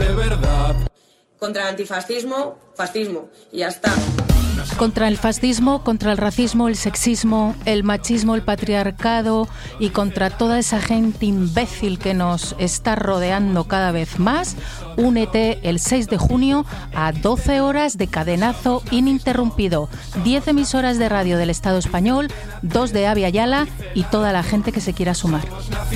de verdad. Contra el antifascismo, fascismo. Y ya está. Contra el fascismo, contra el racismo, el sexismo, el machismo, el patriarcado y contra toda esa gente imbécil que nos está rodeando cada vez más, únete el 6 de junio a 12 horas de cadenazo ininterrumpido. 10 emisoras de radio del Estado español, 2 de Avia Yala y toda la gente que se quiera sumar.